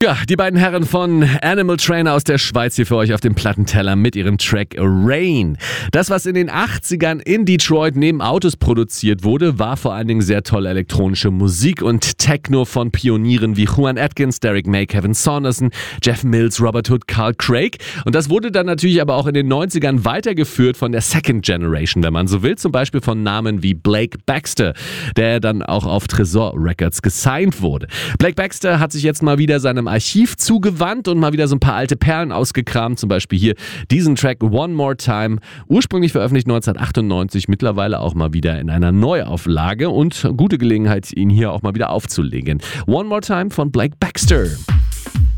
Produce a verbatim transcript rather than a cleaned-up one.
Ja, die beiden Herren von Animal Trainer aus der Schweiz hier für euch auf dem Plattenteller mit ihrem Track Rain. Das, was in den achtzigern in Detroit neben Autos produziert wurde, war vor allen Dingen sehr tolle elektronische Musik und Techno von Pionieren wie Juan Atkins, Derek May, Kevin Saunderson, Jeff Mills, Robert Hood, Carl Craig. Und das wurde dann natürlich aber auch in den neunzigern weitergeführt von der Second Generation, wenn man so will. Zum Beispiel von Namen wie Blake Baxter, der dann auch auf Tresor Records gesigned wurde. Blake Baxter hat sich jetzt mal wieder seinem Archiv zugewandt und mal wieder so ein paar alte Perlen ausgekramt. Zum Beispiel hier diesen Track One More Time, ursprünglich veröffentlicht neunzehnhundertachtundneunzig, mittlerweile auch mal wieder in einer Neuauflage und gute Gelegenheit, ihn hier auch mal wieder aufzulegen. One More Time von Blake Baxter.